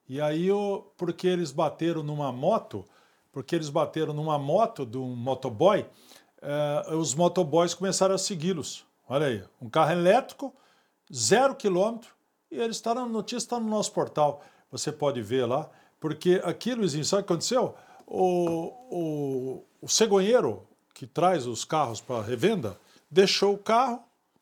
E aí, porque eles bateram numa moto de um motoboy, os motoboys começaram a segui-los. Olha aí, um carro elétrico, 0 quilômetro, e eles estão na notícia, está no nosso portal. Você pode ver lá, porque aqui, Luizinho, sabe o que aconteceu? O cegonheiro que traz os carros para revenda deixou o carro,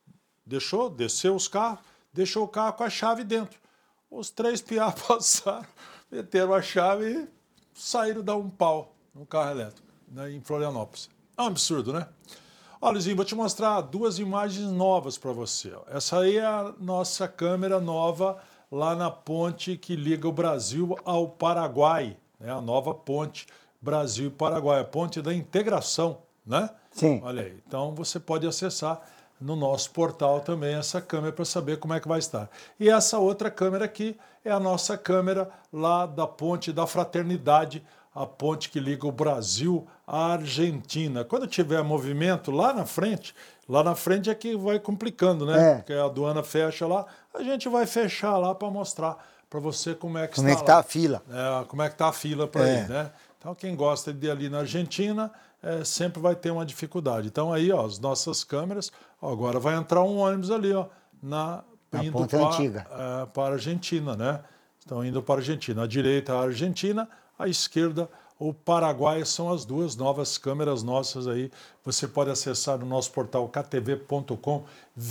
desceu os carros, deixou o carro com a chave dentro. Os 3 piá passaram, meteram a chave e saíram dar um pau no carro elétrico, né, em Florianópolis. É um absurdo, né? Olha, Luizinho, vou te mostrar 2 imagens novas para você. Essa aí é a nossa câmera nova lá na ponte que liga o Brasil ao Paraguai, né? A nova ponte Brasil e Paraguai, a ponte da integração, né? Sim. Olha aí, então você pode acessar no nosso portal também essa câmera para saber como é que vai estar. E essa outra câmera aqui é a nossa câmera lá da ponte da Fraternidade, a ponte que liga o Brasil à Argentina. Quando tiver movimento lá na frente é que vai complicando, né? Porque a aduana fecha lá, a gente vai fechar lá para mostrar para você como é que está lá. Como é que está a fila. Como é que está a fila para ir, né? Então, quem gosta de ir ali na Argentina sempre vai ter uma dificuldade. Então, aí, ó, as nossas câmeras. Ó, agora vai entrar um ônibus ali, ó, indo para a Argentina, né? Estão indo para a Argentina. À direita, a Argentina, à esquerda, o Paraguai. São as 2 novas câmeras nossas aí. Você pode acessar no nosso portal ktv.com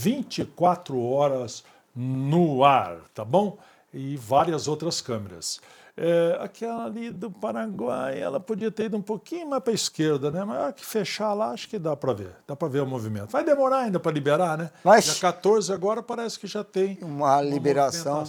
24 horas no ar, tá bom? E várias outras câmeras. Aquela ali do Paraguai, ela podia ter ido um pouquinho mais para a esquerda, né? Mas a hora que fechar lá, acho que dá para ver o movimento. Vai demorar ainda para liberar, né? Mas dia 14 agora parece que já tem uma liberação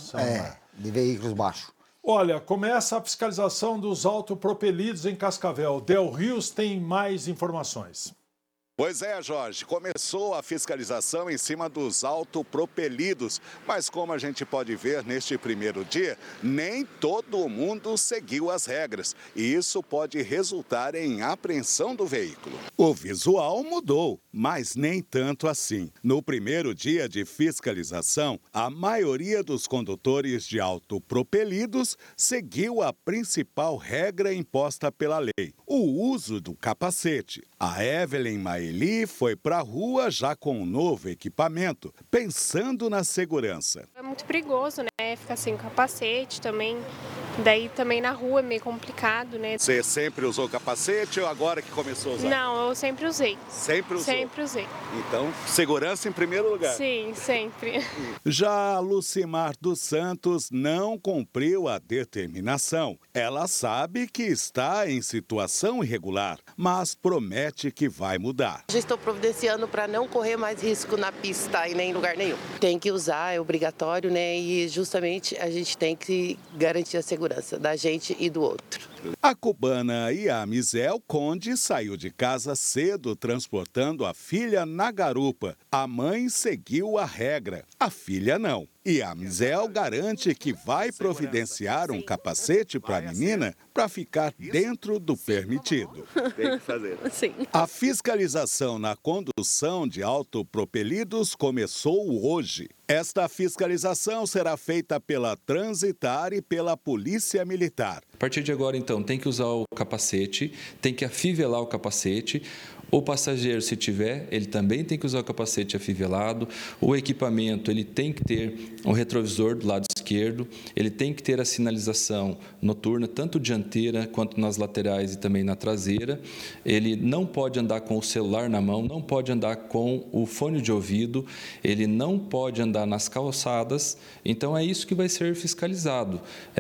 de veículos baixos. Olha, começa a fiscalização dos autopropelidos em Cascavel. Del Rios tem mais informações. Pois é, Jorge, começou a fiscalização em cima dos autopropelidos, mas como a gente pode ver neste primeiro dia, nem todo mundo seguiu as regras e isso pode resultar em apreensão do veículo. O visual mudou, mas nem tanto assim. No primeiro dia de fiscalização, a maioria dos condutores de autopropelidos seguiu a principal regra imposta pela lei, o uso do capacete. A Evelyn Maeli foi para a rua já com um novo equipamento, pensando na segurança. É muito perigoso, né? Ficar sem capacete também. Daí também na rua é meio complicado, né? Você sempre usou capacete ou agora que começou a usar? Não, eu sempre usei. Sempre usou? Sempre usei. Então, segurança em primeiro lugar? Sim, sempre. Já a Lucimar dos Santos não cumpriu a determinação. Ela sabe que está em situação irregular, mas promete que vai mudar. Já estou providenciando para não correr mais risco na pista e nem em lugar nenhum. Tem que usar, é obrigatório, né? E justamente a gente tem que garantir a segurança da gente e do outro. A cubana Yamizel Conde saiu de casa cedo transportando a filha na garupa. A mãe seguiu a regra, a filha não. E a Mizel garante que vai providenciar um capacete para a menina para ficar dentro do permitido. Tem que fazer. Sim. A fiscalização na condução de autopropelidos começou hoje. Esta fiscalização será feita pela Transitar e pela Polícia Militar. A partir de agora, então, tem que usar o capacete, tem que afivelar o capacete. O passageiro, se tiver, ele também tem que usar o capacete afivelado. O equipamento, ele tem que ter um retrovisor do lado esquerdo. Ele tem que ter a sinalização noturna, tanto dianteira quanto nas laterais e também na traseira. Ele não pode andar com o celular na mão, não pode andar com o fone de ouvido, ele não pode andar nas calçadas. Então, é isso que vai ser fiscalizado.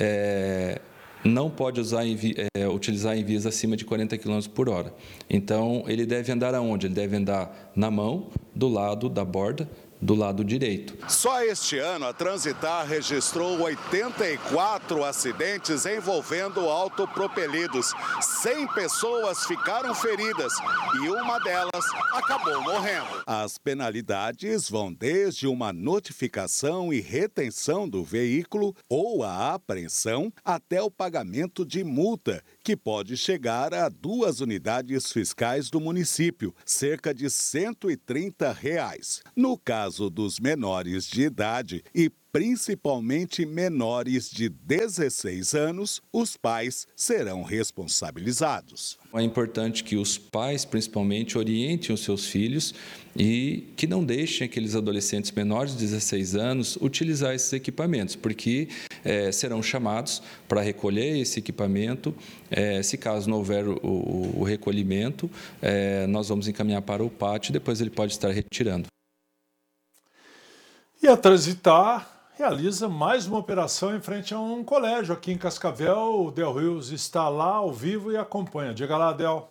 Não pode utilizar em vias acima de 40 km por hora. Então, ele deve andar aonde? Ele deve andar na mão, do lado da borda, do lado direito. Só este ano, a Transitar registrou 84 acidentes envolvendo autopropelidos. 100 pessoas ficaram feridas e uma delas acabou morrendo. As penalidades vão desde uma notificação e retenção do veículo ou a apreensão até o pagamento de multa, que pode chegar a 2 unidades fiscais do município, cerca de R$ 130. No caso dos menores de idade e principalmente menores de 16 anos, os pais serão responsabilizados. É importante que os pais, principalmente, orientem os seus filhos e que não deixem aqueles adolescentes menores de 16 anos utilizar esses equipamentos, porque serão chamados para recolher esse equipamento. Se caso não houver o recolhimento, nós vamos encaminhar para o pátio e depois ele pode estar retirando. E a Transitar realiza mais uma operação em frente a um colégio aqui em Cascavel. O Del Rios está lá ao vivo e acompanha. Diga lá, Del.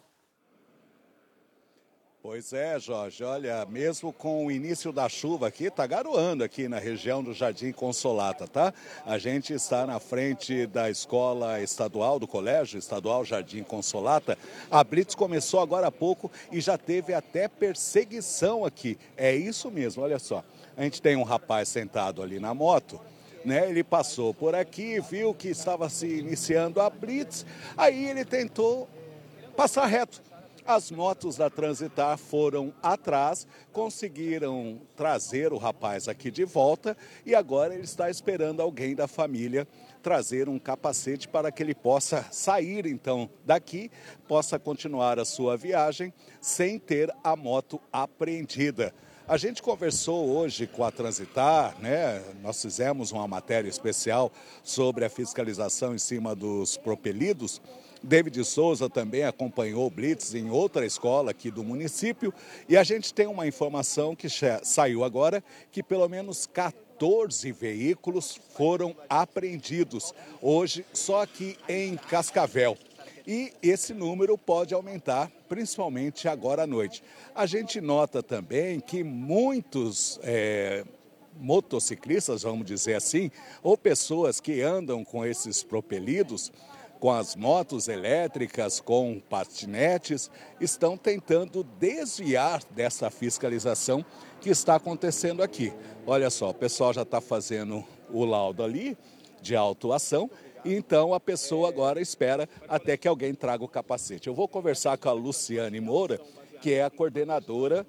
Pois é, Jorge, olha, mesmo com o início da chuva aqui, tá garoando aqui na região do Jardim Consolata, tá? A gente está na frente da escola estadual, do colégio estadual Jardim Consolata. A blitz começou agora há pouco e já teve até perseguição aqui. É isso mesmo, olha só. A gente tem um rapaz sentado ali na moto, né? Ele passou por aqui, viu que estava se iniciando a blitz, aí ele tentou passar reto. As motos da Transitar foram atrás, conseguiram trazer o rapaz aqui de volta e agora ele está esperando alguém da família trazer um capacete para que ele possa sair então daqui, possa continuar a sua viagem sem ter a moto apreendida. A gente conversou hoje com a Transitar, né? Nós fizemos uma matéria especial sobre a fiscalização em cima dos propelidos. David Souza também acompanhou o blitz em outra escola aqui do município e a gente tem uma informação que saiu agora que pelo menos 14 veículos foram apreendidos hoje só aqui em Cascavel. E esse número pode aumentar, principalmente agora à noite. A gente nota também que muitos motociclistas, vamos dizer assim, ou pessoas que andam com esses propelidos, com as motos elétricas, com patinetes, estão tentando desviar dessa fiscalização que está acontecendo aqui. Olha só, o pessoal já está fazendo o laudo ali de autuação. Então, a pessoa agora espera até que alguém traga o capacete. Eu vou conversar com a Luciane Moura, que é a coordenadora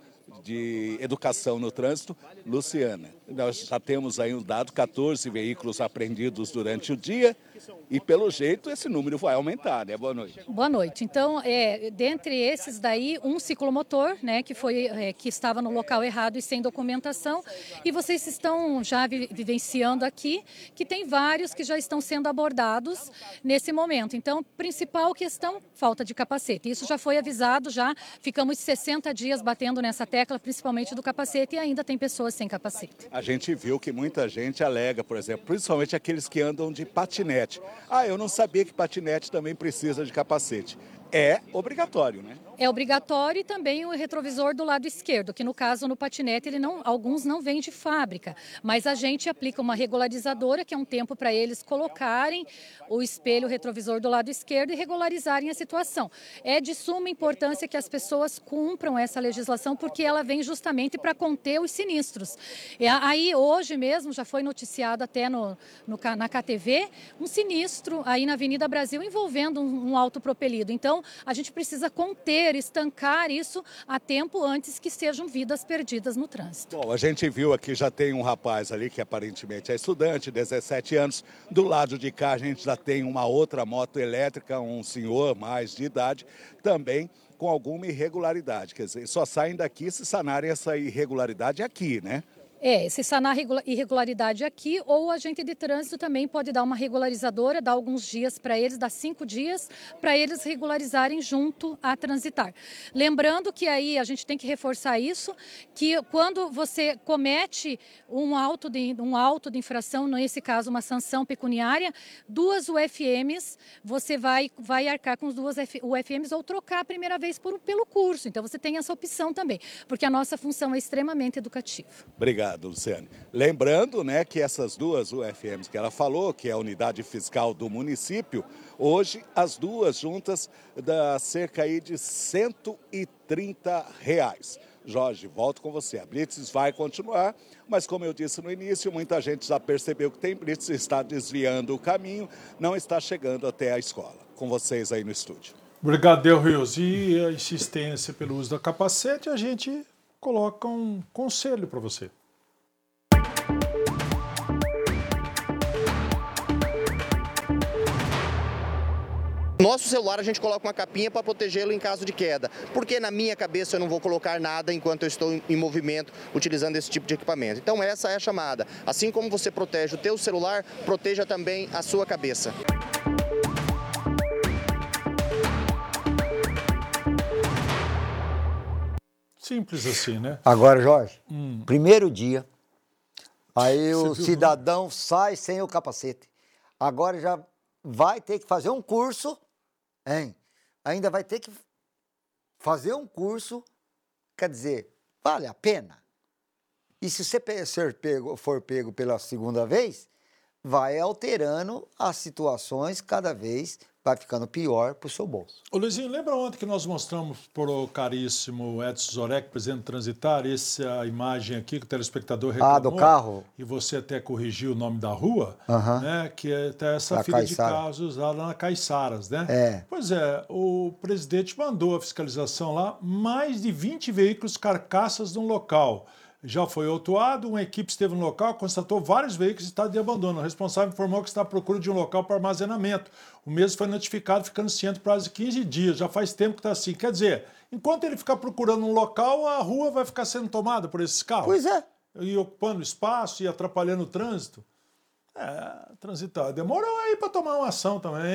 de Educação no Trânsito. Luciana, nós já temos aí um dado, 14 veículos apreendidos durante o dia e, pelo jeito, esse número vai aumentar, né? Boa noite. Boa noite. Então, dentre esses daí, um ciclomotor, né, que estava no local errado e sem documentação, e vocês estão já vivenciando aqui que tem vários que já estão sendo abordados nesse momento. Então, principal questão, falta de capacete. Isso já foi avisado, já ficamos 60 dias batendo nessa tecla, principalmente do capacete, e ainda tem pessoas sem capacete. A gente viu que muita gente alega, por exemplo, principalmente aqueles que andam de patinete. Eu não sabia que patinete também precisa de capacete. É obrigatório, né? É obrigatório e também o retrovisor do lado esquerdo, que no caso no patinete alguns não vêm de fábrica, mas a gente aplica uma regularizadora, que é um tempo para eles colocarem o espelho retrovisor do lado esquerdo e regularizarem a situação. É de suma importância que as pessoas cumpram essa legislação, porque ela vem justamente para conter os sinistros. Aí hoje mesmo já foi noticiado até na KTV um sinistro aí na Avenida Brasil envolvendo um autopropelido. Então a gente precisa conter, estancar isso a tempo antes que sejam vidas perdidas no trânsito. Bom, a gente viu aqui, já tem um rapaz ali que aparentemente é estudante, 17 anos. Do lado de cá a gente já tem uma outra moto elétrica, um senhor mais de idade, também com alguma irregularidade. Quer dizer, só saem daqui se sanarem essa irregularidade aqui, né? Se sanar irregularidade aqui, ou o agente de trânsito também pode dar uma regularizadora, dar alguns dias para eles, dar 5 dias, para eles regularizarem junto a Transitar. Lembrando que aí a gente tem que reforçar isso, que quando você comete um auto de infração, nesse caso uma sanção pecuniária, 2 UFMs, você vai arcar com os 2 UFMs ou trocar a primeira vez pelo curso. Então você tem essa opção também, porque a nossa função é extremamente educativa. Obrigado, Luciane. Lembrando, né, que essas 2 UFMs que ela falou, que é a unidade fiscal do município, hoje as duas juntas dá cerca aí de R$130. Jorge, volto com você. A blitz vai continuar, mas como eu disse no início, muita gente já percebeu que tem blitz, está desviando o caminho, não está chegando até a escola. Com vocês aí no estúdio. Obrigado, Del Rios. E a insistência pelo uso da capacete, a gente coloca um conselho para você. nosso celular a gente coloca uma capinha para protegê-lo em caso de queda. Porque na minha cabeça eu não vou colocar nada enquanto eu estou em movimento utilizando esse tipo de equipamento. Então essa é a chamada. Assim como você protege o teu celular, proteja também a sua cabeça. Simples assim, né? Agora, Jorge, primeiro dia, aí o cidadão sai sem o capacete. Agora já vai ter que fazer um curso, hein? Ainda vai ter que fazer um curso, quer dizer, vale a pena? E se você for pego pela segunda vez, vai alterando as situações, cada vez vai ficando pior para o seu bolso. Ô Luizinho, lembra ontem que nós mostramos para o caríssimo Edson Zorek, presidente do Transitar, essa imagem aqui que o telespectador reclamou? Do carro? E você até corrigiu o nome da rua, né? Que é essa da filha Caiçara. de casos lá na Caiçaras, né? É. Pois é, o presidente mandou a fiscalização lá, mais de 20 veículos carcaças no local. Já foi autuado, uma equipe esteve no local, constatou vários veículos em estado de abandono. O responsável informou que está à procura de um local para armazenamento. O mesmo foi notificado, ficando ciente por prazo de 15 dias. Já faz tempo que está assim. Quer dizer, enquanto ele ficar procurando um local, a rua vai ficar sendo tomada por esses carros. Pois é. E ocupando espaço e atrapalhando o trânsito. Transitar. Demorou aí para tomar uma ação também.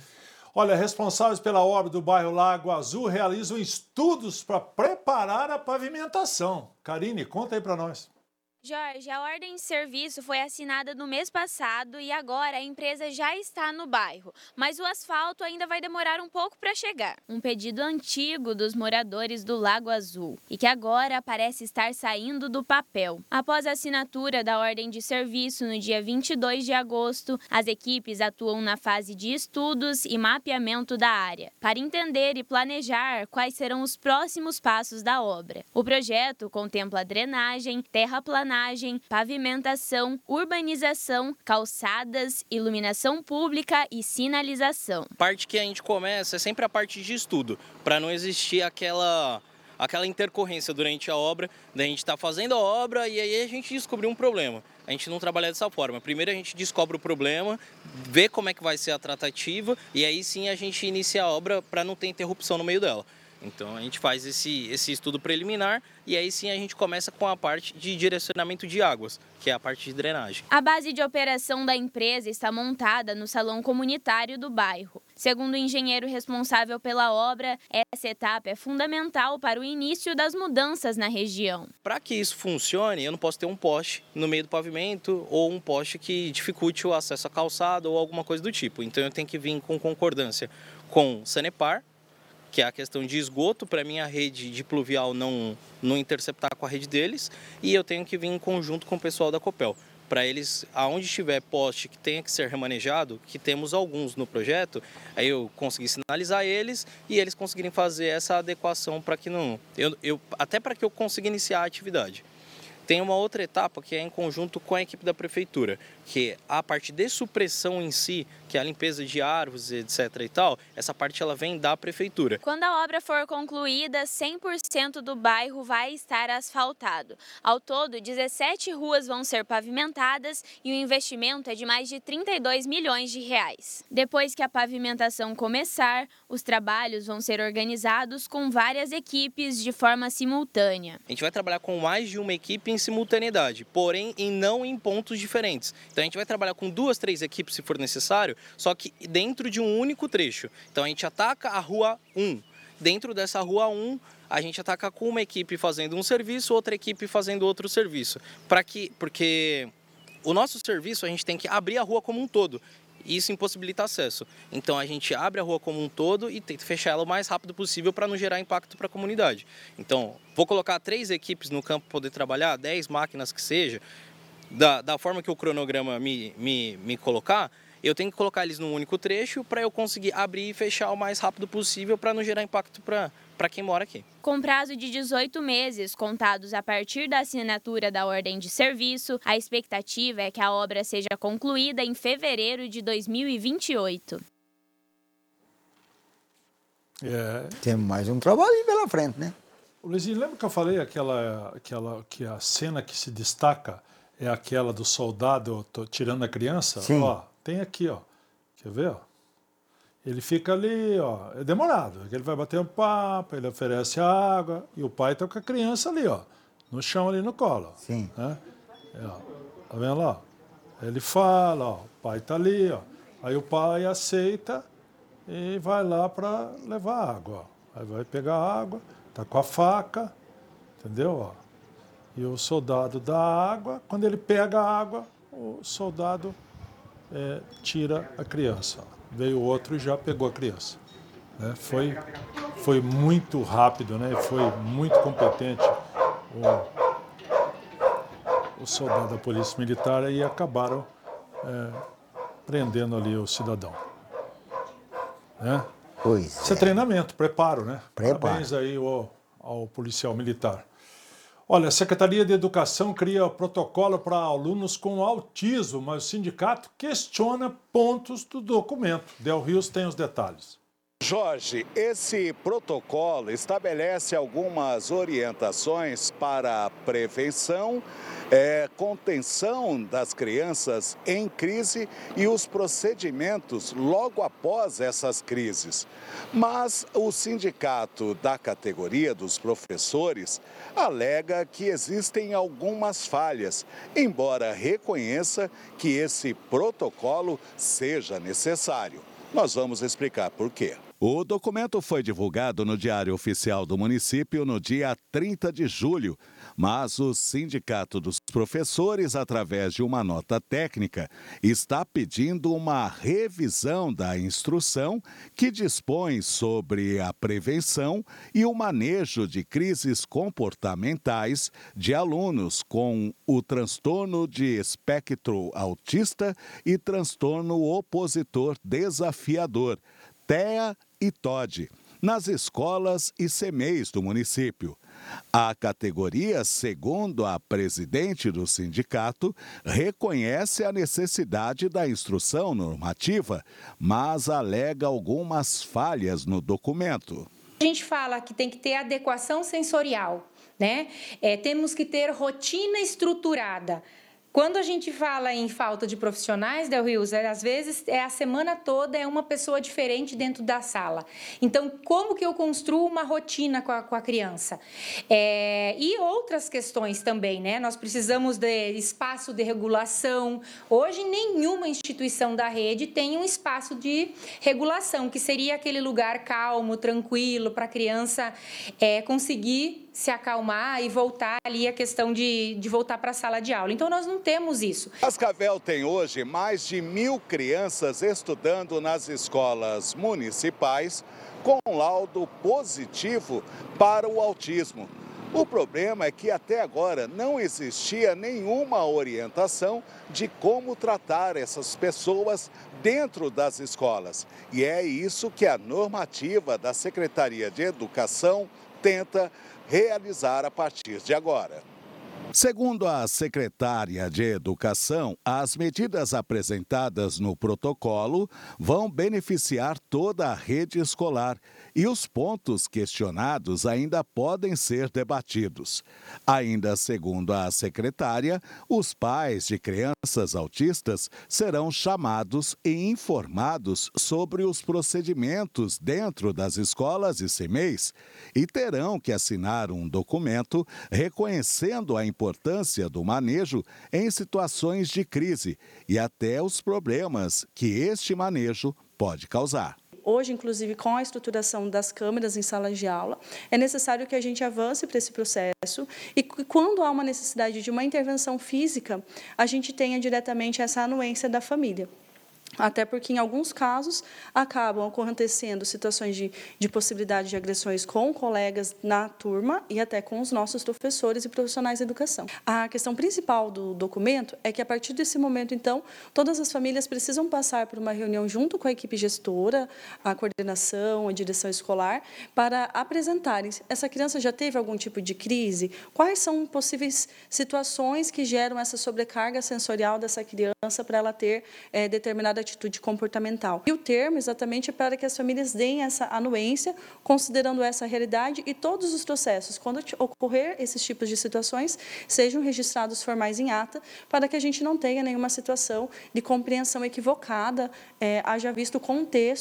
Olha, responsáveis pela obra do bairro Lago Azul realizam estudos para preparar a pavimentação. Karine, conta aí para nós. Jorge, a ordem de serviço foi assinada no mês passado e agora a empresa já está no bairro, mas o asfalto ainda vai demorar um pouco para chegar. Um pedido antigo dos moradores do Lago Azul e que agora parece estar saindo do papel. Após a assinatura da ordem de serviço no dia 22 de agosto, as equipes atuam na fase de estudos e mapeamento da área, para entender e planejar quais serão os próximos passos da obra. O projeto contempla drenagem, terraplanagem, pavimentação, urbanização, calçadas, iluminação pública e sinalização. A parte que a gente começa é sempre a parte de estudo, para não existir aquela intercorrência durante a obra, da gente estar fazendo a obra e aí a gente descobrir um problema. A gente não trabalha dessa forma. Primeiro a gente descobre o problema, vê como é que vai ser a tratativa e aí sim a gente inicia a obra para não ter interrupção no meio dela. Então a gente faz esse estudo preliminar e aí sim a gente começa com a parte de direcionamento de águas, que é a parte de drenagem. A base de operação da empresa está montada no salão comunitário do bairro. Segundo o engenheiro responsável pela obra, essa etapa é fundamental para o início das mudanças na região. Para que isso funcione, eu não posso ter um poste no meio do pavimento ou um poste que dificulte o acesso à calçada ou alguma coisa do tipo. Então eu tenho que vir com concordância com o Sanepar, que é a questão de esgoto, para minha rede de pluvial não interceptar com a rede deles, e eu tenho que vir em conjunto com o pessoal da Copel, para eles, aonde estiver poste que tenha que ser remanejado, que temos alguns no projeto, aí eu conseguir sinalizar eles e eles conseguirem fazer essa adequação para que não... até para que eu consiga iniciar a atividade. Tem uma outra etapa que é em conjunto com a equipe da prefeitura, que é a parte de supressão em si, que é a limpeza de árvores, etc. e tal, essa parte ela vem da prefeitura. Quando a obra for concluída, 100% do bairro vai estar asfaltado. Ao todo, 17 ruas vão ser pavimentadas e o investimento é de mais de 32 milhões de reais. Depois que a pavimentação começar, os trabalhos vão ser organizados com várias equipes de forma simultânea. A gente vai trabalhar com mais de uma equipe em simultaneidade, porém não em pontos diferentes. Então a gente vai trabalhar com 2, 3 equipes se for necessário, só que dentro de um único trecho. Então a gente ataca a rua 1. Dentro dessa rua 1, a gente ataca com uma equipe fazendo um serviço, outra equipe fazendo outro serviço. Porque o nosso serviço a gente tem que abrir a rua como um todo. E isso impossibilita acesso. Então a gente abre a rua como um todo e tenta fechar ela o mais rápido possível para não gerar impacto para a comunidade. Então, vou colocar 3 equipes no campo para poder trabalhar, 10 máquinas que seja, da forma que o cronograma me colocar, eu tenho que colocar eles num único trecho para eu conseguir abrir e fechar o mais rápido possível para não gerar impacto para quem mora aqui. Com prazo de 18 meses, contados a partir da assinatura da ordem de serviço, a expectativa é que a obra seja concluída em fevereiro de 2028. Temos mais um trabalho pela frente, né? Luizinho, lembra que eu falei que a cena que se destaca é aquela do soldado tirando a criança? Sim. Ó, tem aqui, ó. Quer ver? Ó? ele fica ali, ó, é demorado. Ele vai bater um papo, ele oferece água e o pai está com a criança ali, ó, no chão ali no colo. Sim. Né? Tá vendo lá? Ele fala, ó, o pai está ali, ó. Aí o pai aceita e vai lá para levar água. Ó. Aí vai pegar água, tá com a faca, entendeu? Ó. E o soldado dá água. Quando ele pega a água, o soldado tira a criança. Veio outro e já pegou a criança. Né? Foi muito rápido, né? Foi muito competente o soldado da Polícia Militar e acabaram prendendo ali o cidadão. Né? Pois Isso é treinamento, preparo, né? Preparo. Parabéns aí ao policial militar. Olha, a Secretaria de Educação cria protocolo para alunos com autismo, mas o sindicato questiona pontos do documento. Del Rios tem os detalhes. Jorge, esse protocolo estabelece algumas orientações para a prevenção, contenção das crianças em crise e os procedimentos logo após essas crises. Mas o sindicato da categoria dos professores alega que existem algumas falhas, embora reconheça que esse protocolo seja necessário. Nós vamos explicar por quê. O documento foi divulgado no Diário Oficial do Município no dia 30 de julho, mas o Sindicato dos Professores, através de uma nota técnica, está pedindo uma revisão da instrução que dispõe sobre a prevenção e o manejo de crises comportamentais de alunos com o transtorno de espectro autista e transtorno opositor desafiador, TEA e TOD, nas escolas e CMEIs do município. A categoria, segundo a presidente do sindicato, reconhece a necessidade da instrução normativa, mas alega algumas falhas no documento. A gente fala que tem que ter adequação sensorial, né? Temos que ter rotina estruturada. Quando a gente fala em falta de profissionais, Del Rios, às vezes a semana toda é uma pessoa diferente dentro da sala. Então, como que eu construo uma rotina com a criança? E outras questões também, né? Nós precisamos de espaço de regulação. Hoje, nenhuma instituição da rede tem um espaço de regulação, que seria aquele lugar calmo, tranquilo, para a criança conseguir se acalmar e voltar ali a questão de voltar para a sala de aula. Então, nós não temos isso. Cascavel tem hoje mais de 1.000 crianças estudando nas escolas municipais com laudo positivo para o autismo. O problema é que até agora não existia nenhuma orientação de como tratar essas pessoas dentro das escolas. E é isso que a normativa da Secretaria de Educação tenta realizar a partir de agora. Segundo a secretária de Educação, as medidas apresentadas no protocolo vão beneficiar toda a rede escolar e os pontos questionados ainda podem ser debatidos. Ainda segundo a secretária, os pais de crianças autistas serão chamados e informados sobre os procedimentos dentro das escolas e CMEIs e terão que assinar um documento reconhecendo a importância do manejo em situações de crise e até os problemas que este manejo pode causar. Hoje, inclusive, com a estruturação das câmeras em salas de aula, é necessário que a gente avance para esse processo e quando há uma necessidade de uma intervenção física, a gente tenha diretamente essa anuência da família. Até porque, em alguns casos, acabam acontecendo situações de possibilidade de agressões com colegas na turma e até com os nossos professores e profissionais de educação. A questão principal do documento é que, a partir desse momento, então, todas as famílias precisam passar por uma reunião junto com a equipe gestora, a coordenação, a direção escolar, para apresentarem essa criança já teve algum tipo de crise, quais são possíveis situações que geram essa sobrecarga sensorial dessa criança para ela ter determinada atitude comportamental. E o termo exatamente é para que as famílias deem essa anuência, considerando essa realidade e todos os processos, quando ocorrer esses tipos de situações, sejam registrados formais em ata, para que a gente não tenha nenhuma situação de compreensão equivocada, haja visto o contexto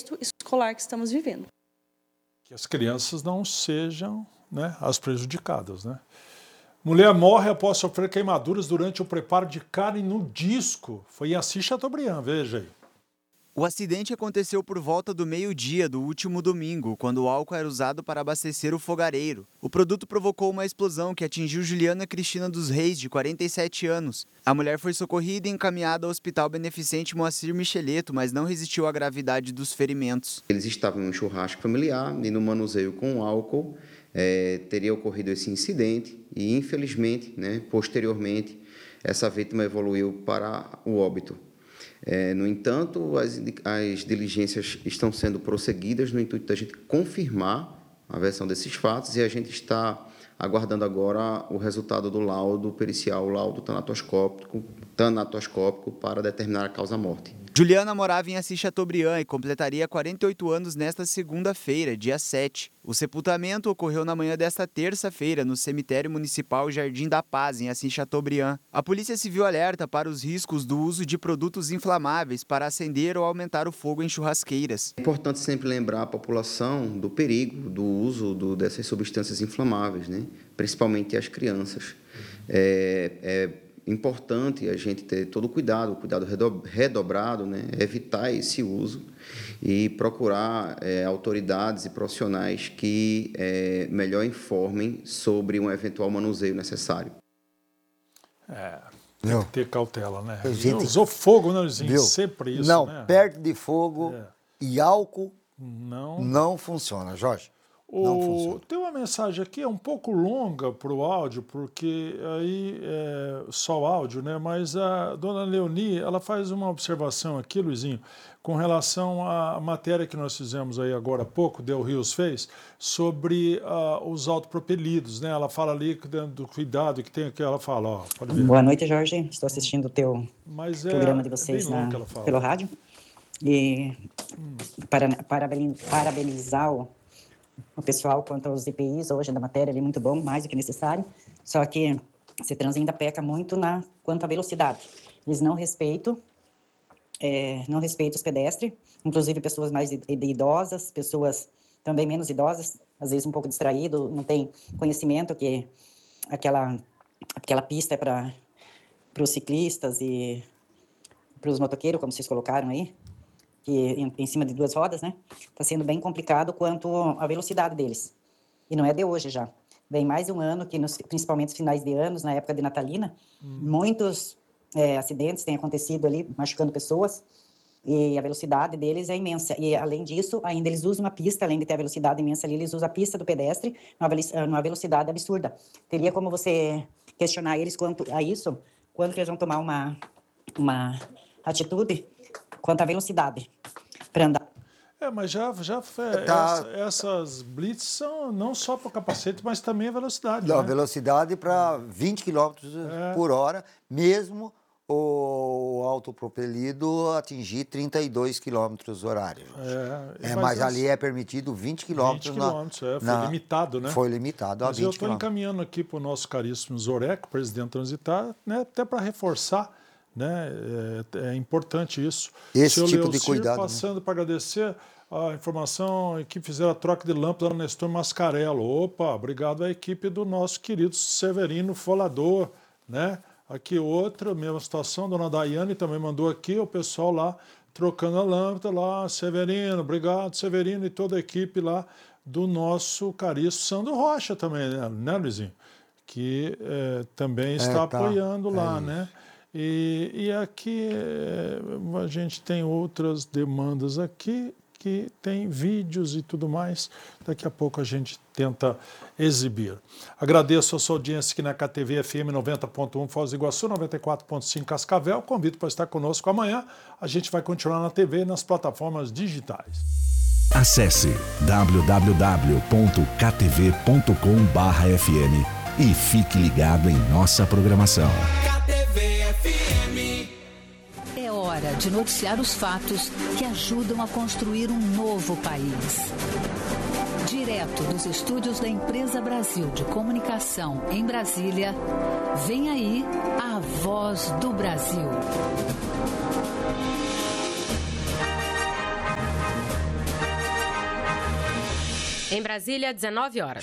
escolar que estamos vivendo. Que as crianças não sejam, né, as prejudicadas, né? Mulher morre após sofrer queimaduras durante o preparo de carne no disco. Foi em Assis Chateaubriand, veja aí. O acidente aconteceu por volta do meio-dia do último domingo, quando o álcool era usado para abastecer o fogareiro. O produto provocou uma explosão que atingiu Juliana Cristina dos Reis, de 47 anos. A mulher foi socorrida e encaminhada ao Hospital Beneficente Moacir Micheleto, mas não resistiu à gravidade dos ferimentos. Eles estavam em um churrasco familiar e no manuseio com álcool teria ocorrido esse incidente e, infelizmente, né, posteriormente, essa vítima evoluiu para o óbito. No entanto, as diligências estão sendo prosseguidas no intuito da gente confirmar a versão desses fatos e a gente está aguardando agora o resultado do laudo pericial, o laudo tanatoscópico para determinar a causa-morte. Juliana morava em Assis Chateaubriand e completaria 48 anos nesta segunda-feira, dia 7. O sepultamento ocorreu na manhã desta terça-feira no cemitério municipal Jardim da Paz, em Assis Chateaubriand. A Polícia Civil alerta para os riscos do uso de produtos inflamáveis para acender ou aumentar o fogo em churrasqueiras. É importante sempre lembrar a população do perigo do uso dessas substâncias inflamáveis, né? Principalmente as crianças. É importante a gente ter todo o cuidado redobrado, né? Evitar esse uso e procurar autoridades e profissionais que melhor informem sobre um eventual manuseio necessário. Tem que ter cautela, né? Usou fogo, né, Luizinho? Sempre isso, não, né? perto de fogo e álcool não funciona, Jorge. Tem uma mensagem aqui, é um pouco longa para o áudio, porque aí é só o áudio, né? Mas a dona Leoni, ela faz uma observação aqui, Luizinho, com relação à matéria que nós fizemos aí agora há pouco, Del Rios fez, sobre os autopropelidos, né? Ela fala ali do cuidado que tem aqui, ela fala, ó, pode ver. Boa noite, Jorge. Estou assistindo o teu programa de vocês pelo rádio. E parabenizar o pessoal quanto aos EPIs hoje da matéria ali, muito bom, mais do que necessário. Só que a CETRANS ainda peca muito quanto à velocidade. Eles não respeitam os pedestres, inclusive pessoas mais idosas, pessoas também menos idosas, às vezes um pouco distraído, não tem conhecimento que aquela pista é para os ciclistas e para os motoqueiros, como vocês colocaram aí, que em cima de duas rodas, né? Está sendo bem complicado quanto à velocidade deles. E não é de hoje já. Vem mais de um ano que, principalmente nos finais de anos, na época de natalina, muitos acidentes têm acontecido ali, machucando pessoas, e a velocidade deles é imensa. E, além disso, ainda eles usam uma pista, além de ter a velocidade imensa ali, eles usam a pista do pedestre numa velocidade absurda. Teria como você questionar eles quanto a isso, quando que eles vão tomar uma atitude quanto à velocidade para andar. Mas essas blitz são não só para o capacete, mas também a velocidade. Não, né? A velocidade para 20 km por hora, mesmo o autopropelido atingir 32 km horário. Mas ali é permitido 20 km. 20 km, foi limitado, né? Foi limitado a 20 km. Mas eu estou encaminhando aqui para o nosso caríssimo Zoreco, presidente transitar, né, até para reforçar, né, é importante isso. Esse tipo de cuidado. Passando para agradecer a informação que fizeram a troca de lâmpada no Nestor Mascarello. Opa, obrigado à equipe do nosso querido Severino Folador, né? Aqui outra, mesma situação, dona Daiane também mandou aqui, o pessoal lá trocando a lâmpada lá, Severino, obrigado Severino e toda a equipe lá do nosso caríssimo Sandro Rocha também, né, Luizinho? Que também está apoiando lá, né? E aqui a gente tem outras demandas aqui, que tem vídeos e tudo mais. Daqui a pouco a gente tenta exibir. Agradeço a sua audiência aqui na KTV FM 90.1 Foz do Iguaçu, 94.5 Cascavel. Convido para estar conosco amanhã. A gente vai continuar na TV e nas plataformas digitais. Acesse www.ktv.com/fm e fique ligado em nossa programação. É hora de noticiar os fatos que ajudam a construir um novo país. Direto dos estúdios da Empresa Brasil de Comunicação em Brasília, vem aí a Voz do Brasil. Em Brasília, 19 horas.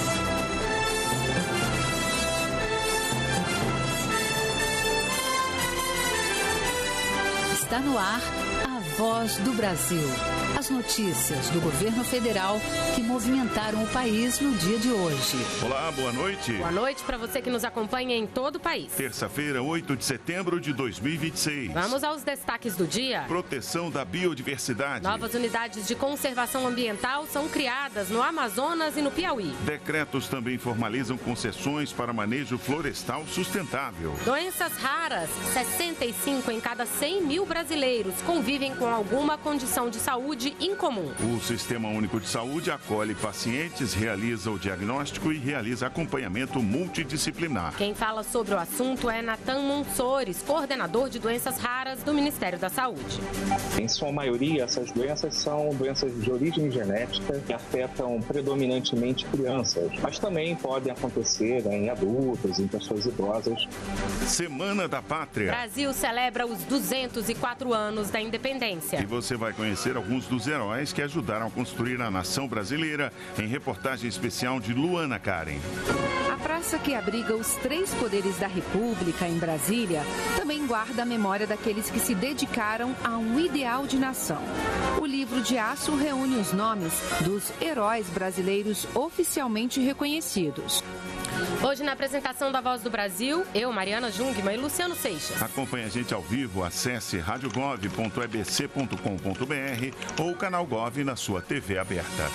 Está no ar a Voz do Brasil. As notícias do governo federal que movimentaram o país no dia de hoje. Olá, boa noite. Boa noite para você que nos acompanha em todo o país. Terça-feira, 8 de setembro de 2026. Vamos aos destaques do dia. Proteção da biodiversidade. Novas unidades de conservação ambiental são criadas no Amazonas e no Piauí. Decretos também formalizam concessões para manejo florestal sustentável. Doenças raras. 65 em cada 100 mil brasileiros convivem com alguma condição de saúde incomum. O Sistema Único de Saúde acolhe pacientes, realiza o diagnóstico e realiza acompanhamento multidisciplinar. Quem fala sobre o assunto é Natan Monsores, coordenador de doenças raras do Ministério da Saúde. Em sua maioria, essas doenças são doenças de origem genética que afetam predominantemente crianças, mas também podem acontecer em adultos, em pessoas idosas. Semana da Pátria. Brasil celebra os 204 anos da independência. E você vai conhecer alguns dos heróis que ajudaram a construir a nação brasileira em reportagem especial de Luana Karen. A praça que abriga os 3 poderes da República em Brasília também guarda a memória daqueles que se dedicaram a um ideal de nação. O livro de aço reúne os nomes dos heróis brasileiros oficialmente reconhecidos. Hoje, na apresentação da Voz do Brasil, eu, Mariana Jungmann e Luciano Seixas. Acompanhe a gente ao vivo, acesse radiogov.ebc.com.br ou o canal Gov na sua TV aberta.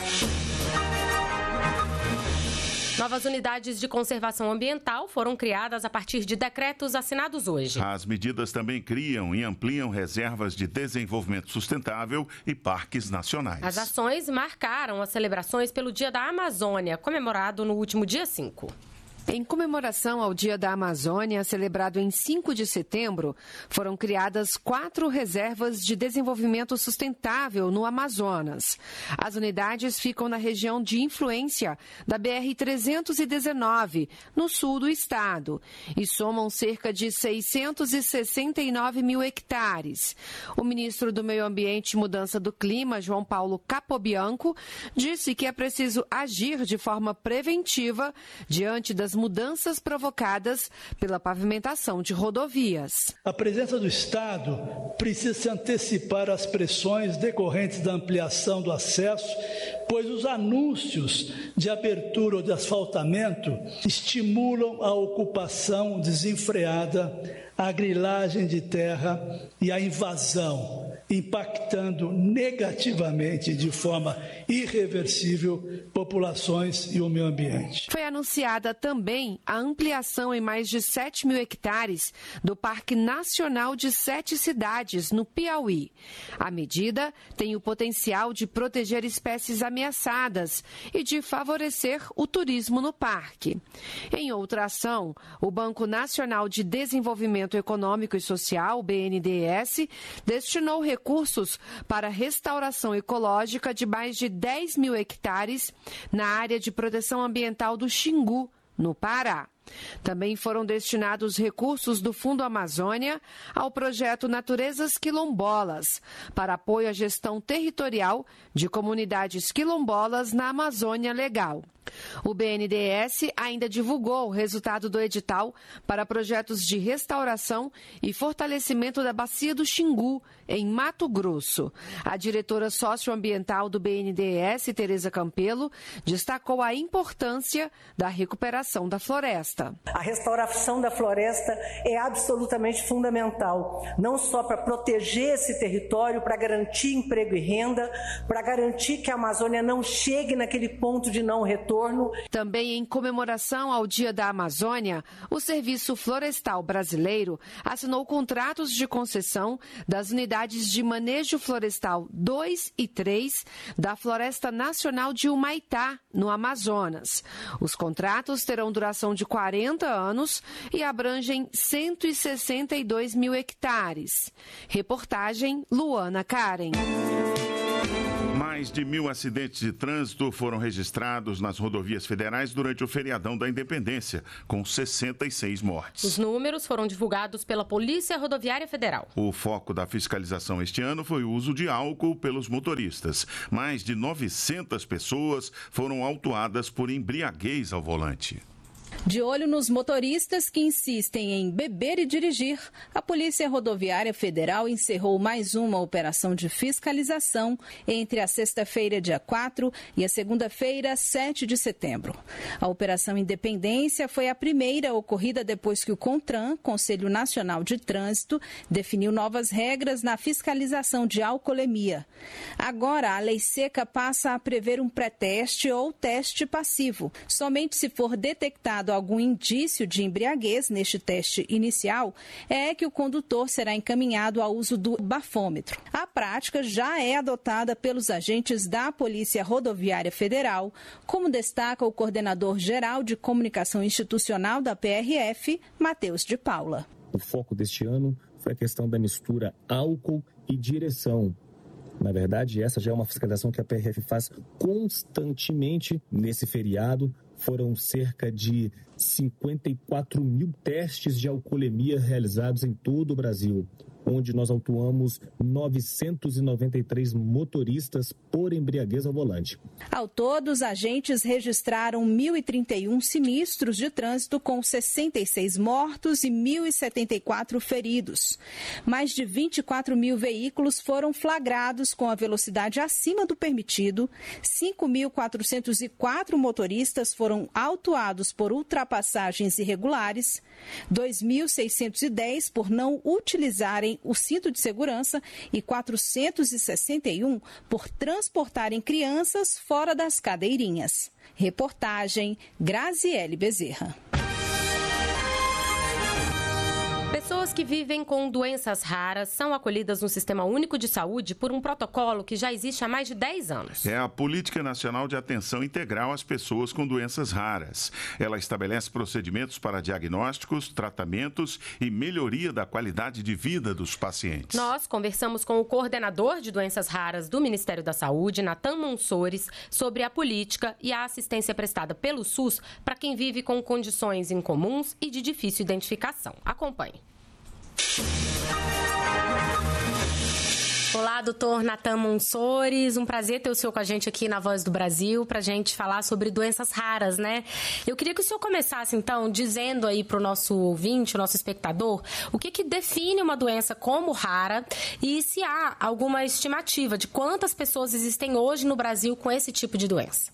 Novas unidades de conservação ambiental foram criadas a partir de decretos assinados hoje. As medidas também criam e ampliam reservas de desenvolvimento sustentável e parques nacionais. As ações marcaram as celebrações pelo Dia da Amazônia, comemorado no último dia 5. Em comemoração ao Dia da Amazônia, celebrado em 5 de setembro, foram criadas 4 reservas de desenvolvimento sustentável no Amazonas. As unidades ficam na região de influência da BR-319, no sul do estado, e somam cerca de 669 mil hectares. O ministro do Meio Ambiente e Mudança do Clima, João Paulo Capobianco, disse que é preciso agir de forma preventiva diante das mudanças provocadas pela pavimentação de rodovias. A presença do Estado precisa se antecipar às pressões decorrentes da ampliação do acesso, pois os anúncios de abertura ou de asfaltamento estimulam a ocupação desenfreada, a grilagem de terra e a invasão, impactando negativamente de forma irreversível populações e o meio ambiente. Foi anunciada também a ampliação em mais de 7 mil hectares do Parque Nacional de 7 cidades, no Piauí. A medida tem o potencial de proteger espécies ameaçadas e de favorecer o turismo no parque. Em outra ação, o Banco Nacional de Desenvolvimento Econômico e Social, BNDES, destinou recursos para a restauração ecológica de mais de 10 mil hectares na área de proteção ambiental do Xingu, no Pará. Também foram destinados recursos do Fundo Amazônia ao projeto Naturezas Quilombolas, para apoio à gestão territorial de comunidades quilombolas na Amazônia Legal. O BNDES ainda divulgou o resultado do edital para projetos de restauração e fortalecimento da Bacia do Xingu, em Mato Grosso. A diretora socioambiental do BNDES, Tereza Campelo, destacou a importância da recuperação da floresta. A restauração da floresta é absolutamente fundamental, não só para proteger esse território, para garantir emprego e renda, para garantir que a Amazônia não chegue naquele ponto de não retorno. Também em comemoração ao Dia da Amazônia, o Serviço Florestal Brasileiro assinou contratos de concessão das unidades de manejo florestal 2 e 3 da Floresta Nacional de Humaitá, no Amazonas. Os contratos terão duração de 40 anos e abrangem 162 mil hectares. Reportagem Luana Karen. Mais de 1.000 acidentes de trânsito foram registrados nas rodovias federais durante o feriadão da Independência, com 66 mortes. Os números foram divulgados pela Polícia Rodoviária Federal. O foco da fiscalização este ano foi o uso de álcool pelos motoristas. Mais de 900 pessoas foram autuadas por embriaguez ao volante. De olho nos motoristas que insistem em beber e dirigir, a Polícia Rodoviária Federal encerrou mais uma operação de fiscalização entre a sexta-feira, dia 4, e a segunda-feira, 7 de setembro. A Operação Independência foi a primeira ocorrida depois que o CONTRAN, Conselho Nacional de Trânsito, definiu novas regras na fiscalização de alcoolemia. Agora, a lei seca passa a prever um pré-teste ou teste passivo. Somente se for detectado algum indício de embriaguez neste teste inicial, é que o condutor será encaminhado ao uso do bafômetro. A prática já é adotada pelos agentes da Polícia Rodoviária Federal, como destaca o coordenador geral de comunicação institucional da PRF, Matheus de Paula. O foco deste ano foi a questão da mistura álcool e direção. Na verdade, essa já é uma fiscalização que a PRF faz constantemente nesse feriado. Foram cerca de 54 mil testes de alcoolemia realizados em todo o Brasil, onde nós autuamos 993 motoristas por embriaguez ao volante. Ao todo, os agentes registraram 1.031 sinistros de trânsito, com 66 mortos e 1.074 feridos. Mais de 24 mil veículos foram flagrados com a velocidade acima do permitido, 5.404 motoristas foram autuados por ultrapassagens irregulares, 2.610 por não utilizarem o cinto de segurança e 461 por transportarem crianças fora das cadeirinhas. Reportagem Graziele Bezerra. Pessoas que vivem com doenças raras são acolhidas no Sistema Único de Saúde por um protocolo que já existe há mais de 10 anos. É a Política Nacional de Atenção Integral às Pessoas com Doenças Raras. Ela estabelece procedimentos para diagnósticos, tratamentos e melhoria da qualidade de vida dos pacientes. Nós conversamos com o coordenador de doenças raras do Ministério da Saúde, Natan Monsores, sobre a política e a assistência prestada pelo SUS para quem vive com condições incomuns e de difícil identificação. Acompanhe. Olá, doutor Natan Monsores, um prazer ter o senhor com a gente aqui na Voz do Brasil para a gente falar sobre doenças raras, né? Eu queria que o senhor começasse, então, dizendo aí para o nosso ouvinte, o nosso espectador, o que define uma doença como rara e se há alguma estimativa de quantas pessoas existem hoje no Brasil com esse tipo de doença.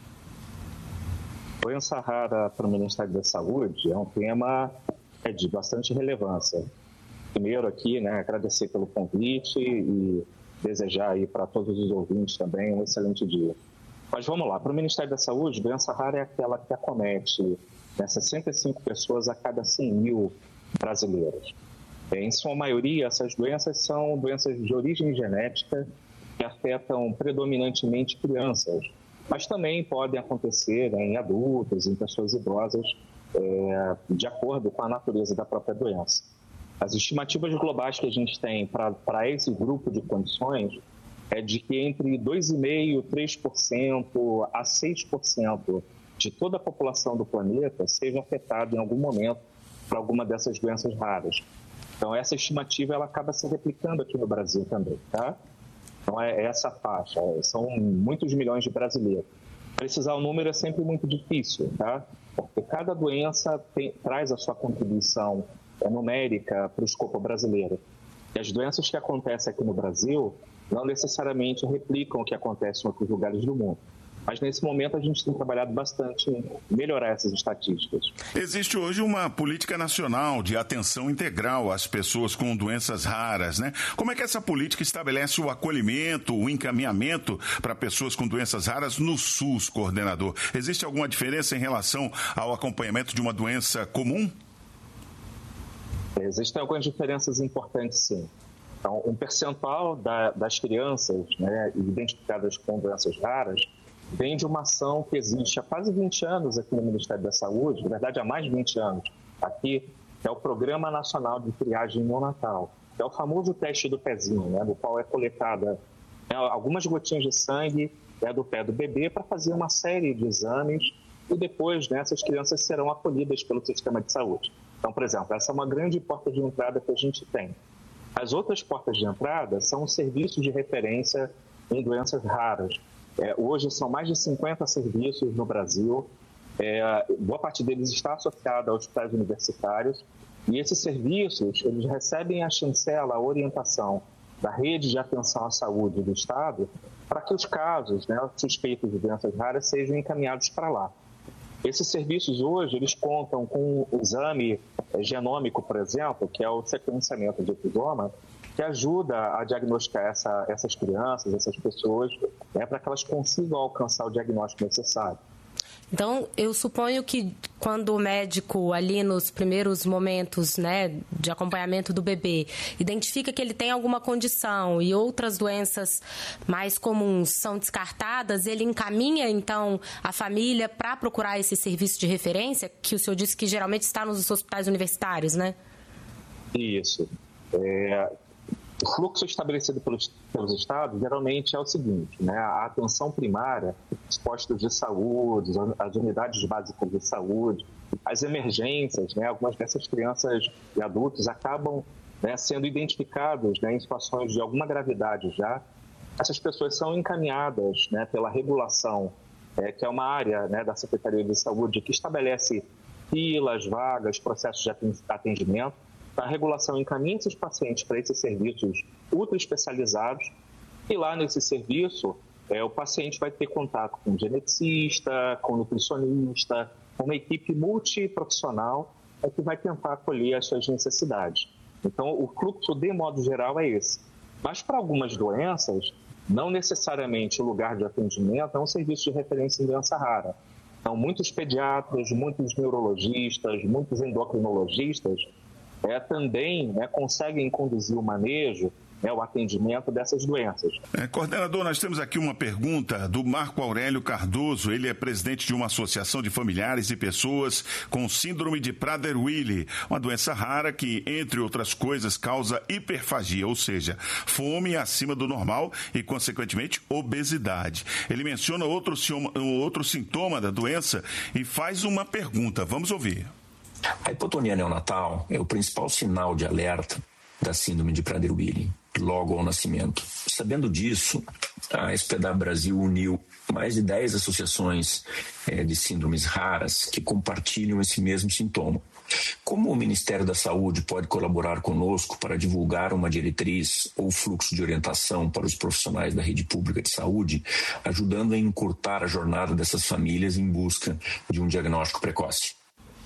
Doença rara para o Ministério da Saúde é um tema de bastante relevância. Primeiro aqui, agradecer pelo convite e desejar aí para todos os ouvintes também um excelente dia. Mas vamos lá, para o Ministério da Saúde, doença rara é aquela que acomete 65 pessoas a cada 100 mil brasileiros. Em sua maioria, essas doenças são doenças de origem genética que afetam predominantemente crianças, mas também podem acontecer em adultos, em pessoas idosas, de acordo com a natureza da própria doença. As estimativas globais que a gente tem para esse grupo de condições é de que entre 2,5%, 3% a 6% de toda a população do planeta seja afetada em algum momento por alguma dessas doenças raras. Então, essa estimativa ela acaba se replicando aqui no Brasil também, tá? Então, é essa faixa, são muitos milhões de brasileiros. Precisar o número é sempre muito difícil, tá? Porque cada doença traz a sua contribuição numérica para o escopo brasileiro. E as doenças que acontecem aqui no Brasil não necessariamente replicam o que acontece em outros lugares do mundo. Mas, nesse momento, a gente tem trabalhado bastante em melhorar essas estatísticas. Existe hoje uma política nacional de atenção integral às pessoas com doenças raras, né? Como é que essa política estabelece o acolhimento, o encaminhamento para pessoas com doenças raras no SUS, coordenador? Existe alguma diferença em relação ao acompanhamento de uma doença comum? Existem algumas diferenças importantes, sim. Então, um percentual das crianças identificadas com doenças raras vem de uma ação que existe há quase 20 anos aqui no Ministério da Saúde, na verdade há mais de 20 anos aqui, que é o Programa Nacional de Triagem Neonatal, que é o famoso teste do pezinho, no qual é coletada algumas gotinhas de sangue do pé do bebê para fazer uma série de exames e depois, né, essas crianças serão acolhidas pelo sistema de saúde. Então, por exemplo, essa é uma grande porta de entrada que a gente tem. As outras portas de entrada são os serviços de referência em doenças raras. Hoje são mais de 50 serviços no Brasil, boa parte deles está associada a hospitais universitários, e esses serviços eles recebem a chancela, a orientação da rede de atenção à saúde do Estado para que os casos, né, suspeitos de doenças raras sejam encaminhados para lá. Esses serviços hoje, eles contam com o exame genômico, por exemplo, que é o sequenciamento de episoma, que ajuda a diagnosticar essas crianças, essas pessoas, para que elas consigam alcançar o diagnóstico necessário. Então, eu suponho que quando o médico, ali nos primeiros momentos, né, de acompanhamento do bebê, identifica que ele tem alguma condição e outras doenças mais comuns são descartadas, ele encaminha, então, a família para procurar esse serviço de referência, que o senhor disse que geralmente está nos hospitais universitários, né? Isso. O fluxo estabelecido pelos estados geralmente é o seguinte, né? A atenção primária, os postos de saúde, as unidades básicas de saúde, as emergências, né? Algumas dessas crianças e adultos acabam, né, sendo identificados, né, em situações de alguma gravidade já. Essas pessoas são encaminhadas, né, pela regulação, que é uma área, né, da Secretaria de Saúde que estabelece filas, vagas, processos de atendimento. A regulação encaminha esses pacientes para esses serviços ultra especializados e lá nesse serviço o paciente vai ter contato com um geneticista, com um nutricionista, com uma equipe multiprofissional que vai tentar acolher as suas necessidades. Então, o fluxo, de modo geral, é esse. Mas para algumas doenças, não necessariamente o lugar de atendimento é um serviço de referência em doença rara. Então, muitos pediatras, muitos neurologistas, muitos endocrinologistas também, né, conseguem conduzir o manejo, né, o atendimento dessas doenças. Coordenador, nós temos aqui uma pergunta do Marco Aurélio Cardoso. Ele é presidente de uma associação de familiares e pessoas com síndrome de Prader-Willi, uma doença rara que, entre outras coisas, causa hiperfagia, ou seja, fome acima do normal e, consequentemente, obesidade. Ele menciona outro sintoma da doença e faz uma pergunta. Vamos ouvir. A hipotonia neonatal é o principal sinal de alerta da síndrome de Prader-Willi, logo ao nascimento. Sabendo disso, a SPDA Brasil uniu mais de 10 associações de síndromes raras que compartilham esse mesmo sintoma. Como o Ministério da Saúde pode colaborar conosco para divulgar uma diretriz ou fluxo de orientação para os profissionais da rede pública de saúde, ajudando a encurtar a jornada dessas famílias em busca de um diagnóstico precoce?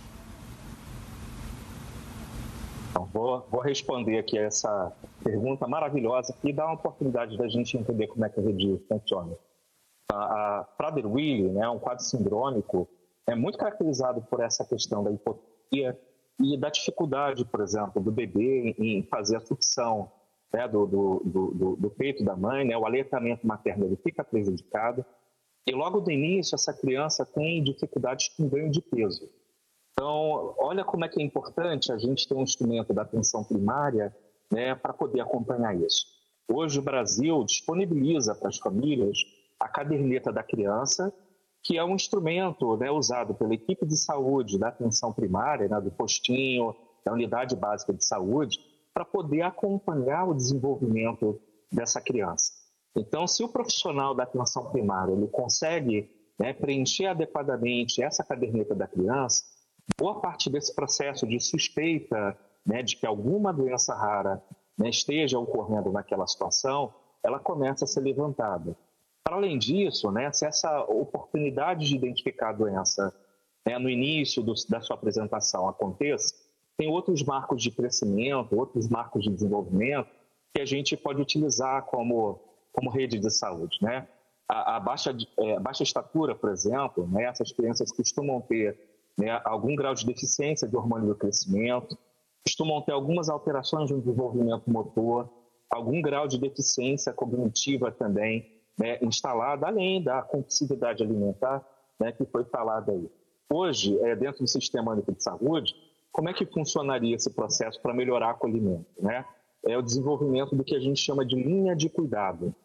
Então, vou responder aqui a essa pergunta maravilhosa que dá uma oportunidade da gente entender como é que a rede funciona. A Prader-Willi, né, um quadro sindrômico, é muito caracterizado por essa questão da hipotonia e da dificuldade, por exemplo, do bebê em fazer a sucção, né, do peito da mãe, né, o aleitamento materno ele fica prejudicado e logo do início essa criança tem dificuldades com ganho de peso. Então, olha como é que é importante a gente ter um instrumento da atenção primária, né, para poder acompanhar isso. Hoje o Brasil disponibiliza para as famílias a caderneta da criança, que é um instrumento, né, usado pela equipe de saúde da atenção primária, né, do postinho, da unidade básica de saúde, para poder acompanhar o desenvolvimento dessa criança. Então, se o profissional da atenção primária ele consegue, né, preencher adequadamente essa caderneta da criança, boa parte desse processo de suspeita, né, de que alguma doença rara, né, esteja ocorrendo naquela situação, ela começa a ser levantada. Para além disso, né, se essa oportunidade de identificar a doença, né, no início da sua apresentação aconteça, tem outros marcos de crescimento, outros marcos de desenvolvimento que a gente pode utilizar como rede de saúde, né? A baixa estatura, por exemplo, né, essas crianças costumam ter, né, algum grau de deficiência de hormônio do crescimento, costumam ter algumas alterações no desenvolvimento motor, algum grau de deficiência cognitiva também, né, instalada, além da compulsividade alimentar, né, que foi falada aí. Hoje, dentro do Sistema Único de Saúde, como é que funcionaria esse processo para melhorar o acolhimento, né? É o desenvolvimento do que a gente chama de linha de cuidado.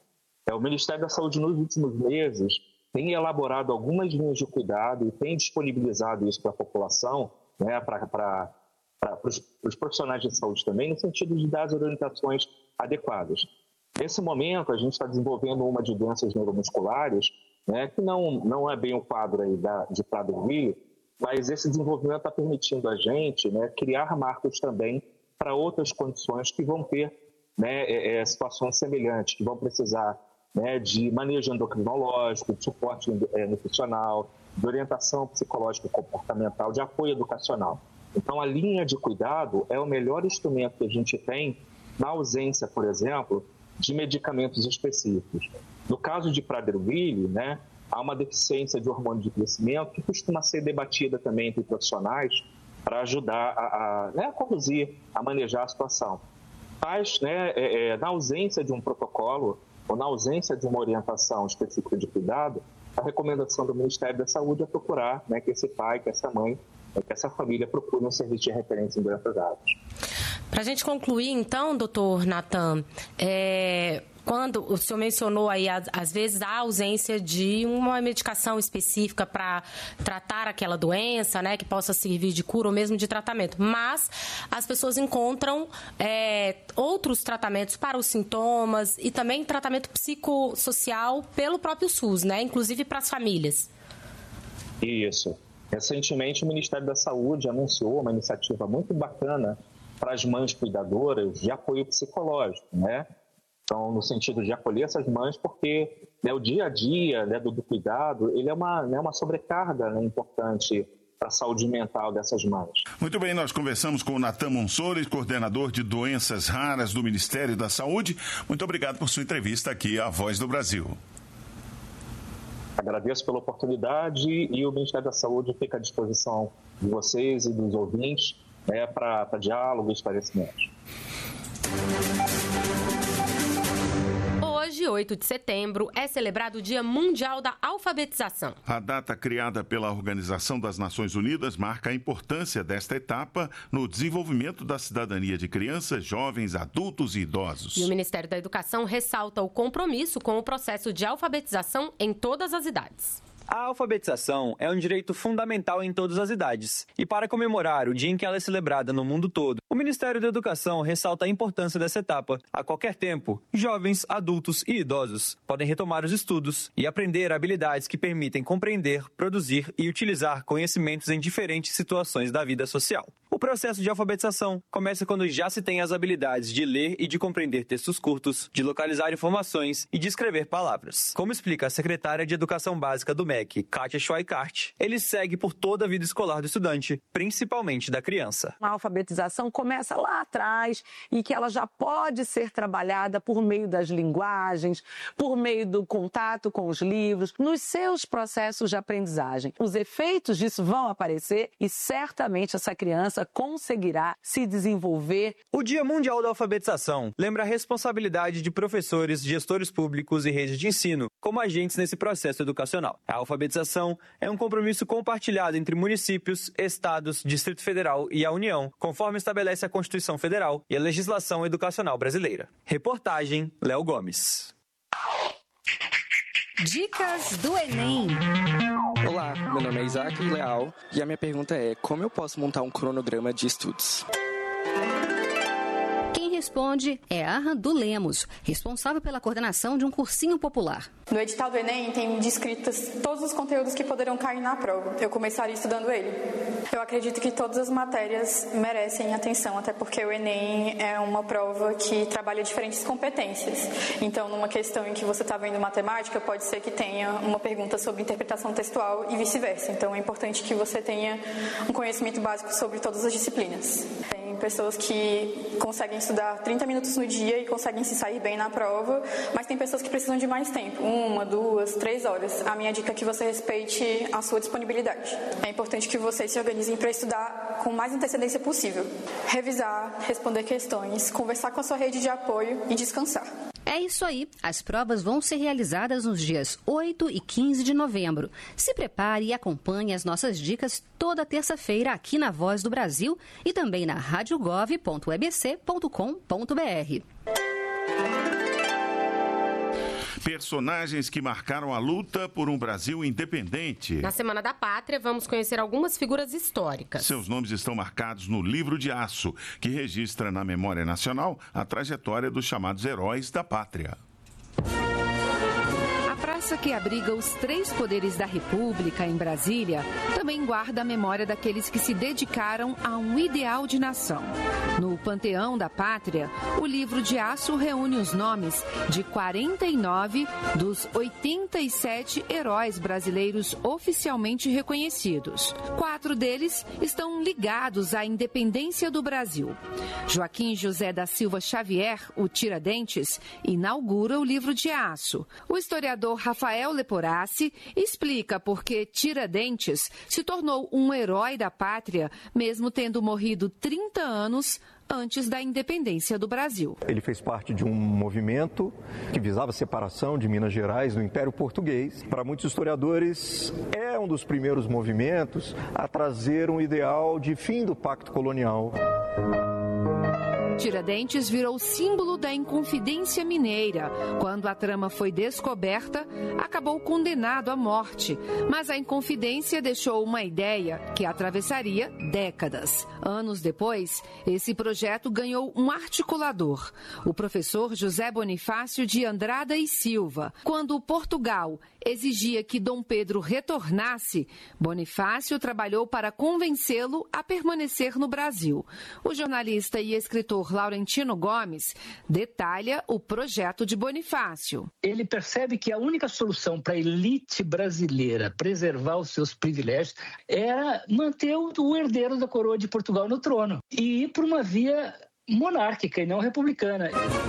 O Ministério da Saúde, nos últimos meses, tem elaborado algumas linhas de cuidado e tem disponibilizado isso para a população, né, para os profissionais de saúde também, no sentido de dar as orientações adequadas. Nesse momento, a gente está desenvolvendo uma de doenças neuromusculares, né, que não é bem o quadro aí de Prader-Willi, mas esse desenvolvimento está permitindo a gente, né, criar marcos também para outras condições que vão ter, né, situações semelhantes, que vão precisar, né, de manejo endocrinológico, de suporte nutricional, de orientação psicológica e comportamental, de apoio educacional. Então, a linha de cuidado é o melhor instrumento que a gente tem na ausência, por exemplo, de medicamentos específicos. No caso de Prader-Willi, né, há uma deficiência de hormônio de crescimento que costuma ser debatida também entre profissionais para ajudar a conduzir, a manejar a situação. Mas, né, na ausência de um protocolo ou na ausência de uma orientação específica de cuidado, a recomendação do Ministério da Saúde é procurar, né, que esse pai, que essa mãe, que essa família procure um serviço de referência em doenças raras. Para a gente concluir, então, doutor Natan, quando o senhor mencionou aí, às vezes, a ausência de uma medicação específica para tratar aquela doença, né, que possa servir de cura ou mesmo de tratamento, mas as pessoas encontram outros tratamentos para os sintomas e também tratamento psicossocial pelo próprio SUS, né, inclusive para as famílias. Isso. Recentemente, o Ministério da Saúde anunciou uma iniciativa muito bacana para as mães cuidadoras de apoio psicológico, né? Então, no sentido de acolher essas mães, porque, né, o dia a dia, né, do cuidado, ele é uma sobrecarga, né, importante para a saúde mental dessas mães. Muito bem, nós conversamos com o Natan Monsores, coordenador de doenças raras do Ministério da Saúde. Muito obrigado por sua entrevista aqui à Voz do Brasil. Agradeço pela oportunidade e o Ministério da Saúde fica à disposição de vocês e dos ouvintes, né, para diálogo e esclarecimentos. Hoje, 8 de setembro, é celebrado o Dia Mundial da Alfabetização. A data criada pela Organização das Nações Unidas marca a importância desta etapa no desenvolvimento da cidadania de crianças, jovens, adultos e idosos. E o Ministério da Educação ressalta o compromisso com o processo de alfabetização em todas as idades. A alfabetização é um direito fundamental em todas as idades. E para comemorar o dia em que ela é celebrada no mundo todo, o Ministério da Educação ressalta a importância dessa etapa. A qualquer tempo, jovens, adultos e idosos podem retomar os estudos e aprender habilidades que permitem compreender, produzir e utilizar conhecimentos em diferentes situações da vida social. O processo de alfabetização começa quando já se tem as habilidades de ler e de compreender textos curtos, de localizar informações e de escrever palavras. Como explica a secretária de Educação Básica do MEC, Kátia Schweikart, ele segue por toda a vida escolar do estudante, principalmente da criança. A alfabetização começa lá atrás e que ela já pode ser trabalhada por meio das linguagens, por meio do contato com os livros, nos seus processos de aprendizagem. Os efeitos disso vão aparecer e certamente essa criança conseguirá se desenvolver. O Dia Mundial da Alfabetização lembra a responsabilidade de professores, gestores públicos e redes de ensino como agentes nesse processo educacional. A alfabetização é um compromisso compartilhado entre municípios, estados, Distrito Federal e a União, conforme estabelece a Constituição Federal e a legislação educacional brasileira. Reportagem, Léo Gomes. Dicas do Enem. Olá, meu nome é Isaac Leal e a minha pergunta é: como eu posso montar um cronograma de estudos? Quem responde é a Randu Lemos, responsável pela coordenação de um cursinho popular. No edital do Enem tem descritos todos os conteúdos que poderão cair na prova. Eu começaria estudando ele. Eu acredito que todas as matérias merecem atenção, até porque o Enem é uma prova que trabalha diferentes competências. Então, numa questão em que você está vendo matemática, pode ser que tenha uma pergunta sobre interpretação textual e vice-versa. Então, é importante que você tenha um conhecimento básico sobre todas as disciplinas. Tem pessoas que conseguem estudar 30 minutos no dia e conseguem se sair bem na prova, mas tem pessoas que precisam de mais tempo, 1, 2, 3 horas. A minha dica é que você respeite a sua disponibilidade. É importante que vocês se organizem para estudar com mais antecedência possível. Revisar, responder questões, conversar com a sua rede de apoio e descansar. É isso aí. As provas vão ser realizadas nos dias 8 e 15 de novembro. Se prepare e acompanhe as nossas dicas toda terça-feira aqui na Voz do Brasil e também na radiogov.ebc.com.br. Personagens que marcaram a luta por um Brasil independente. Na Semana da Pátria, vamos conhecer algumas figuras históricas. Seus nomes estão marcados no Livro de Aço, que registra na memória nacional a trajetória dos chamados heróis da pátria. A praça que abriga os 3 poderes da República, em Brasília, também guarda a memória daqueles que se dedicaram a um ideal de nação. No Panteão da Pátria, o Livro de Aço reúne os nomes de 49 dos 87 heróis brasileiros oficialmente reconhecidos. 4 deles estão ligados à independência do Brasil. Joaquim José da Silva Xavier, o Tiradentes, inaugura o Livro de Aço. O historiador Rafael Leporassi explica por que Tiradentes se tornou um herói da pátria, mesmo tendo morrido 30 anos antes da independência do Brasil. Ele fez parte de um movimento que visava a separação de Minas Gerais do Império Português. Para muitos historiadores, é um dos primeiros movimentos a trazer um ideal de fim do pacto colonial. Tiradentes virou símbolo da Inconfidência Mineira. Quando a trama foi descoberta, acabou condenado à morte. Mas a Inconfidência deixou uma ideia que atravessaria décadas. Anos depois, esse projeto ganhou um articulador, o professor José Bonifácio de Andrada e Silva. Quando Portugal exigia que Dom Pedro retornasse, Bonifácio trabalhou para convencê-lo a permanecer no Brasil. O jornalista e escritor Laurentino Gomes detalha o projeto de Bonifácio. Ele percebe que a única solução para a elite brasileira preservar os seus privilégios era manter o herdeiro da coroa de Portugal no trono e ir por uma via monárquica e não republicana.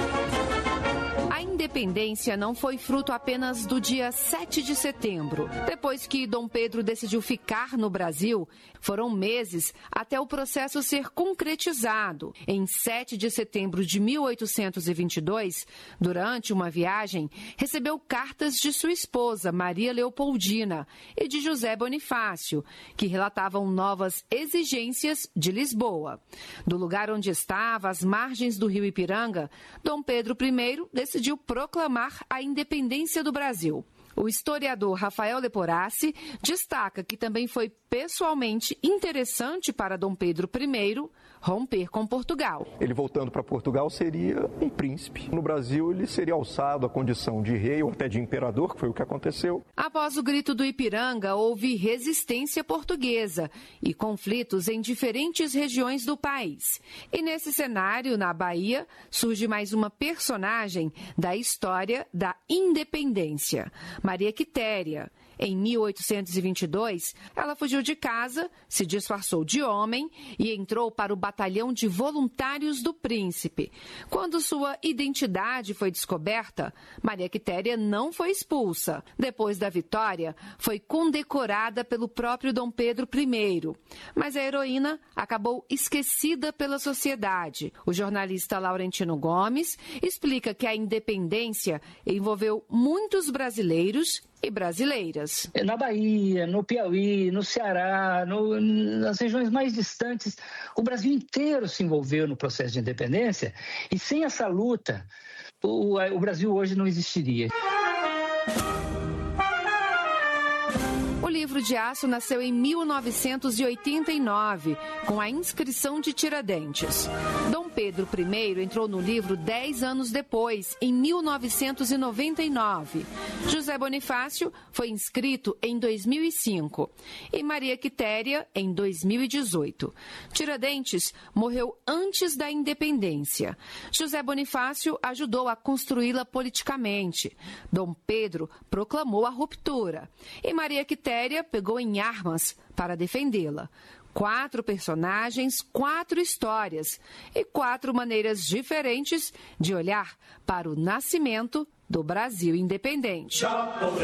A independência não foi fruto apenas do dia 7 de setembro. Depois que Dom Pedro decidiu ficar no Brasil, foram meses até o processo ser concretizado. Em 7 de setembro de 1822, durante uma viagem, recebeu cartas de sua esposa, Maria Leopoldina, e de José Bonifácio, que relatavam novas exigências de Lisboa. Do lugar onde estava, às margens do rio Ipiranga, Dom Pedro I decidiu proclamar a independência do Brasil. O historiador Rafael Leporassi destaca que também foi pessoalmente interessante para Dom Pedro I romper com Portugal. Ele voltando para Portugal seria um príncipe. No Brasil ele seria alçado à condição de rei ou até de imperador, que foi o que aconteceu. Após o Grito do Ipiranga, houve resistência portuguesa e conflitos em diferentes regiões do país. E nesse cenário, na Bahia, surge mais uma personagem da história da independência, Maria Quitéria. Em 1822, ela fugiu de casa, se disfarçou de homem e entrou para o batalhão de voluntários do príncipe. Quando sua identidade foi descoberta, Maria Quitéria não foi expulsa. Depois da vitória, foi condecorada pelo próprio Dom Pedro I. Mas a heroína acabou esquecida pela sociedade. O jornalista Laurentino Gomes explica que a independência envolveu muitos brasileiros e brasileiras. Na Bahia, no Piauí, no Ceará, nas regiões mais distantes, o Brasil inteiro se envolveu no processo de independência e sem essa luta, o Brasil hoje não existiria. O Livro de Aço nasceu em 1989, com a inscrição de Tiradentes. Dom Pedro I entrou no livro 10 anos depois, em 1999. José Bonifácio foi inscrito em 2005 e Maria Quitéria em 2018. Tiradentes morreu antes da independência. José Bonifácio ajudou a construí-la politicamente. Dom Pedro proclamou a ruptura e Maria Quitéria pegou em armas para defendê-la. 4 personagens, 4 histórias e 4 maneiras diferentes de olhar para o nascimento do Brasil independente.